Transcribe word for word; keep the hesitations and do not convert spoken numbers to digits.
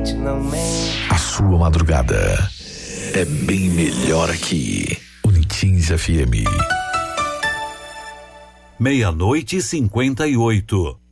gente não mente. A sua madrugada é bem melhor aqui. Unitins F M. Meia-noite e cinquenta e oito.